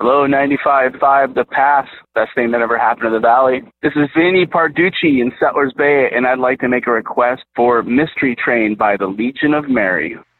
Hello, 95.5 The Pass. Best thing that ever happened to the Valley. This is Vinny Parducci in Settlers Bay, and I'd like to make a request for Mystery Train by the Legion of Mary.